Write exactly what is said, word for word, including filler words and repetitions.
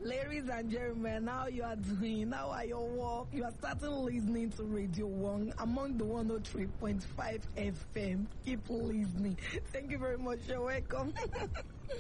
Ladies and gentlemen, how you are doing? How are your work? You are starting listening to Radio One among the one oh three point five F M. Keep listening. Thank you very much. You're welcome.